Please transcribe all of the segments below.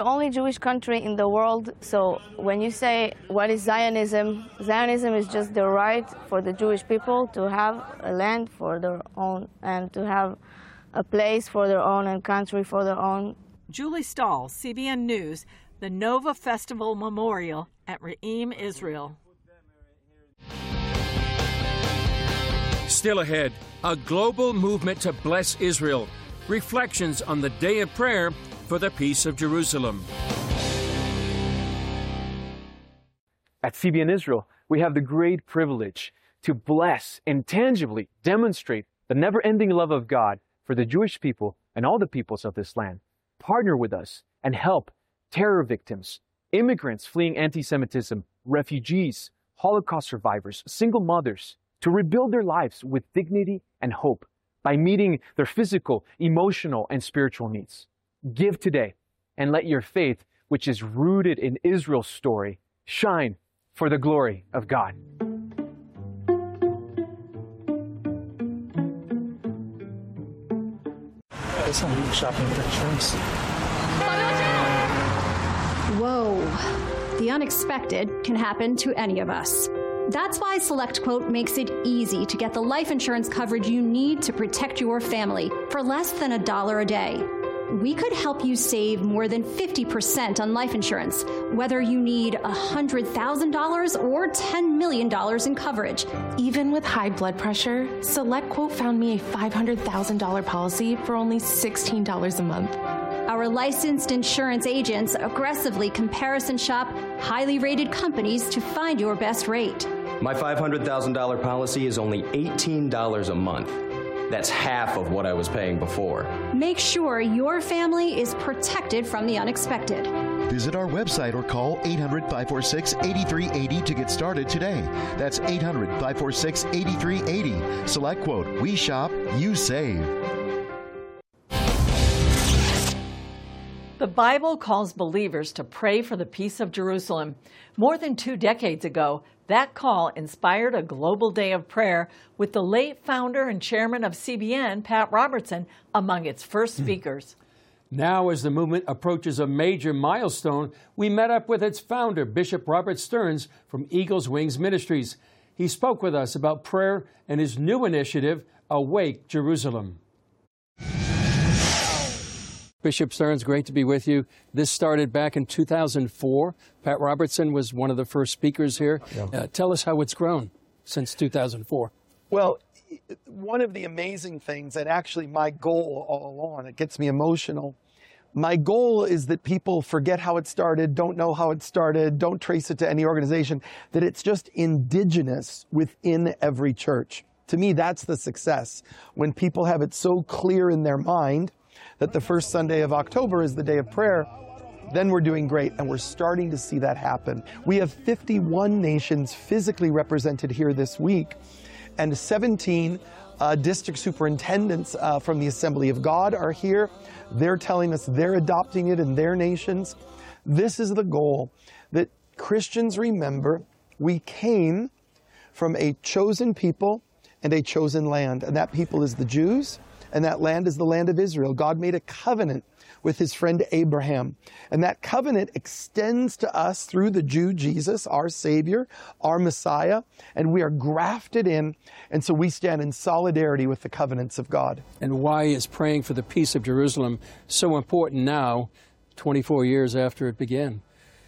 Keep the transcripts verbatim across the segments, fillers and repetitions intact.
The only Jewish country in the world, so when you say what is Zionism, Zionism is just the right for the Jewish people to have a land for their own and to have a place for their own and country for their own. Julie Stahl, C B N News, the Nova Festival Memorial at Re'im, Israel. Still ahead, a global movement to bless Israel. Reflections on the day of prayer for the peace of Jerusalem. At C B N Israel, we have the great privilege to bless and tangibly demonstrate the never-ending love of God for the Jewish people and all the peoples of this land. Partner with us and help terror victims, immigrants fleeing anti-Semitism, refugees, Holocaust survivors, single mothers, to rebuild their lives with dignity and hope by meeting their physical, emotional, and spiritual needs. Give today and let your faith, which is rooted in Israel's story, shine for the glory of God. Shopping for insurance. Whoa. The unexpected can happen to any of us. That's why SelectQuote makes it easy to get the life insurance coverage you need to protect your family for less than a dollar a day. We could help you save more than fifty percent on life insurance, whether you need one hundred thousand dollars or ten million dollars in coverage. Even with high blood pressure, SelectQuote found me a five hundred thousand dollars policy for only sixteen dollars a month. Our licensed insurance agents aggressively comparison shop highly rated companies to find your best rate. My five hundred thousand dollars policy is only eighteen dollars a month. That's half of what I was paying before. Make sure your family is protected from the unexpected. Visit our website or call eight hundred, five four six, eight three eight zero to get started today. That's eight hundred, five four six, eight three eight zero. SelectQuote. We shop, you save. The Bible calls believers to pray for the peace of Jerusalem. More than two decades ago, that call inspired a global day of prayer with the late founder and chairman of C B N, Pat Robertson, among its first speakers. Now, as the movement approaches a major milestone, we met up with its founder, Bishop Robert Stearns from Eagles Wings Ministries. He spoke with us about prayer and his new initiative, Awake Jerusalem. Bishop Stearns, great to be with you. This started back in two thousand four. Pat Robertson was one of the first speakers here. Yeah. Uh, tell us how it's grown since two thousand four. Well, one of the amazing things, and actually my goal all along, it gets me emotional, my goal is that people forget how it started, don't know how it started, don't trace it to any organization, that it's just indigenous within every church. To me, that's the success. When people have it so clear in their mind that the first Sunday of October is the day of prayer, then we're doing great, and we're starting to see that happen. We have fifty-one nations physically represented here this week, and seventeen uh, district superintendents uh, from the Assembly of God are here. They're telling us they're adopting it in their nations. This is the goal, that Christians remember we came from a chosen people and a chosen land, and that people is the Jews, and that land is the land of Israel. God made a covenant with his friend Abraham. And that covenant extends to us through the Jew Jesus, our Savior, our Messiah, and we are grafted in, and so we stand in solidarity with the covenants of God. And why is praying for the peace of Jerusalem so important now, twenty-four years after it began?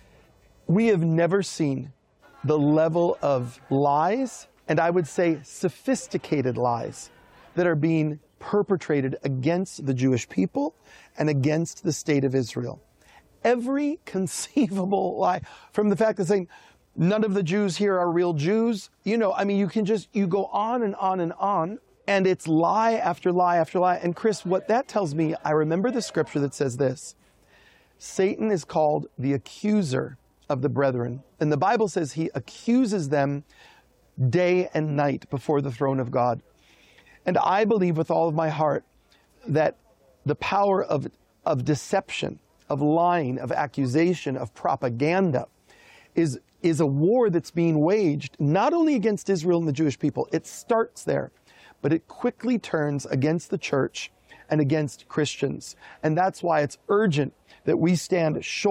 We have never seen the level of lies, and I would say sophisticated lies, that are being perpetrated against the Jewish people and against the state of Israel. Every conceivable lie, from the fact of saying none of the Jews here are real Jews, you know, I mean, you can just, you go on and on and on, and it's lie after lie after lie. And Chris, what that tells me, I remember the scripture that says this: Satan is called the accuser of the brethren. And the Bible says he accuses them day and night before the throne of God. And I believe with all of my heart that the power of, of deception, of lying, of accusation, of propaganda is, is a war that's being waged not only against Israel and the Jewish people, it starts there, but it quickly turns against the church and against Christians. And that's why it's urgent that we stand shoulder